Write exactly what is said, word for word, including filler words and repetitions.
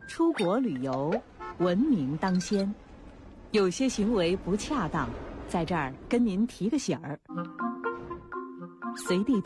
出国旅游，文明当先。有些行为不恰当，在这儿跟您提个醒儿。随地